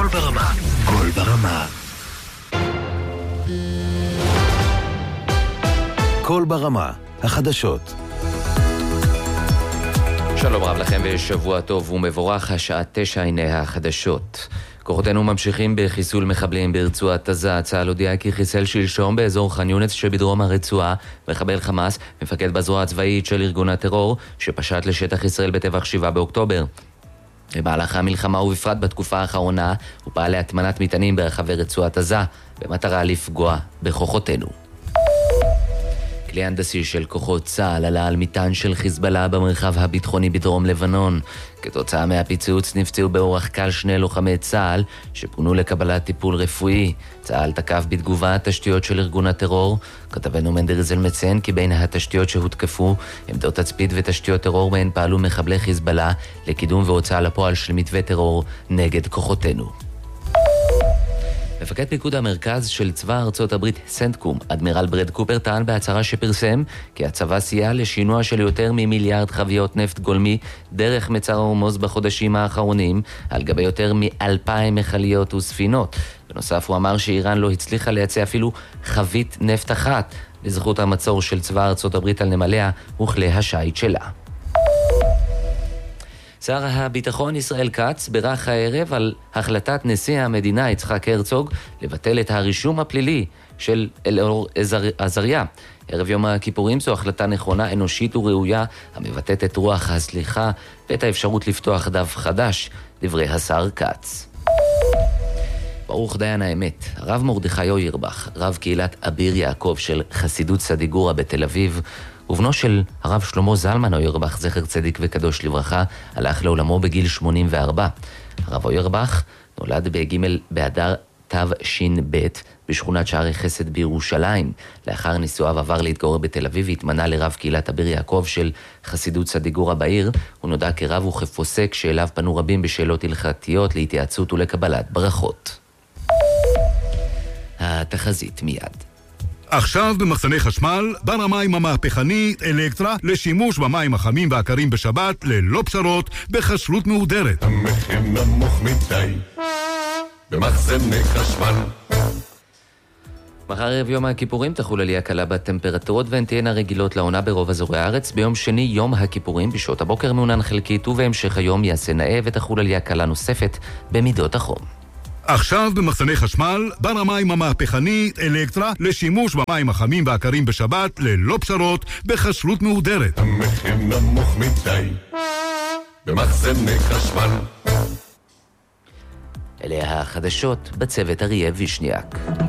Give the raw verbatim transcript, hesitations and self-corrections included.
קול ברמה. קול ברמה. קול ברמה. החדשות. שלום רב לכם ושבוע טוב ומבורך, השעה תשע, הנה החדשות. כוחותינו ממשיכים בחיסול מחבלים ברצועת עזה. צה"ל הודיע כי חיסל שלשום באזור ח'אן יונס שבדרום הרצועה מחבל חמאס, מפקד בזרוע הצבאית של ארגון הטרור שפשט לשטח ישראל בטבח שבעה באוקטובר. במהלך המלחמה ובפרט בתקופה האחרונה הוא פעל להטמנת מטענים ברחבי רצועת עזה במטרה לפגוע בכוחותינו. כלי הנדסי של כוחות צה"ל עלה על מטען של חיזבאללה במרחב הביטחוני בדרום לבנון. כתוצאה מהפיצוץ נפצעו באורח קל שני לוחמי צה"ל שפונו לקבלת טיפול רפואי. צה"ל תקף בתגובה תשתיות של ארגון הטרור. כתבנו מנדרזל מציין כי בין התשתיות שהותקפו עמדות תצפית ותשתיות טרור בהן פעלו מחבלי חיזבאללה לקידום והוצאה לפועל של מתווה טרור נגד כוחותינו. מפקד פיקוד המרכז של צבא ארצות הברית סנטקום, אדמירל ברד קופר, טען בהצהרה שפרסם כי הצבא סייע לשינוע של יותר ממיליארד חביות נפט גולמי דרך מצר הורמוז בחודשים האחרונים על גבי יותר מאלפיים מכליות וספינות. בנוסף הוא אמר שאיראן לא הצליחה לייצא אפילו חבית נפט אחת לזכות המצור של צבא ארצות הברית על נמליה וכלי השיט שלה. שר הביטחון ישראל כץ בירך הערב על החלטת נשיא המדינה יצחק הרצוג לבטל את הרישום הפלילי של אלאור עזריה. ערב יום הכיפורים זו החלטה נכונה, אנושית וראויה, המבטאת את רוח הסליחה ואת האפשרות לפתוח דף חדש, דברי השר כץ. ברוך דיין האמת, הרב מרדכי אוירבך, רב קהילת אביר יעקב של חסידות סדיגורה בתל אביב, ובנו של הרב שלמה זלמן אוירבך, זכר צדיק וקדוש לברכה, הלך לעולמו בגיל שמונים וארבע. הרב אוירבך נולד בג' באדר תש"ב בשכונת שערי חסד בירושלים. לאחר נישואיו עבר להתגורר בתל אביב והתמנה לרב קהילת אביר יעקב של חסידות סדיגורה בעיר. הוא נודע כרב וכפוסק שאליו פנו רבים בשאלות הלכתיות להתייעצות ולקבלת ברכות. התחזית מיד. עכשיו במחסני חשמל, בר המים המהפכנית אלקטרה לשימוש במים החמים והקרים בשבת ללא פשרות בכשרות מהודרת. המחיר נמוך מדי במחסני חשמל. מחר ערב יום הכיפורים תחול עלייה קלה בטמפרטורות והן תהיינה רגילות לעונה ברוב אזורי הארץ. ביום שני יום הכיפורים בשעות הבוקר מעונן חלקית ובהמשך היום יעשה נאה ותחול עלייה קלה נוספת במידות החום. עכשיו במחסני חשמל, בר המים המהפכנית אלקטרה לשימוש במים החמים והקרים בשבת ללא פשרות בכשרות מהודרת. המחיר נמוך מדי במחסני חשמל. אלה החדשות בצוות אריה וישניאק.